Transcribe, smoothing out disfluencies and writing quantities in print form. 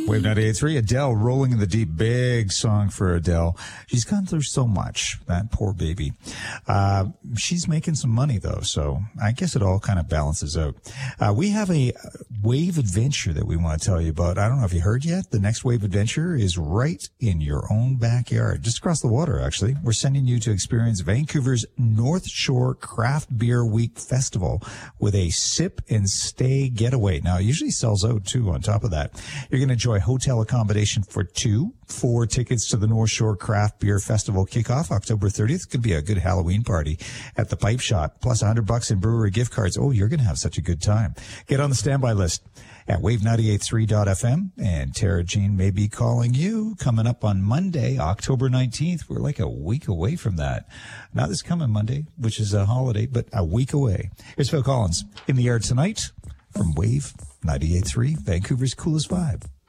Wave 98.3, Adele, Rolling in the Deep. Big song for Adele. She's gone through so much, that poor baby. She's making some money, though, so I guess it all kind of balances out. We have a wave adventure that we want to tell you about. I don't know if you heard yet. The next wave adventure is right in your own backyard, just across the water, actually. We're sending you to experience Vancouver's North Shore Craft Beer Week Festival with a sip and stay getaway. Now, it usually sells out, too, on top of that. You're going to enjoy hotel accommodation for 2, 4 tickets to the North Shore Craft Beer Festival kickoff October 30th. Could be a good Halloween party at the Pipe Shop, plus $100 in brewery gift cards. Oh, you're going to have such a good time. Get on the standby list at wave983.fm, and Tara Jean may be calling you coming up on Monday, October 19th. We're like a week away from that. Not this coming Monday, which is a holiday, but a week away. Here's Phil Collins in the air tonight from Wave 98.3, Vancouver's coolest vibe.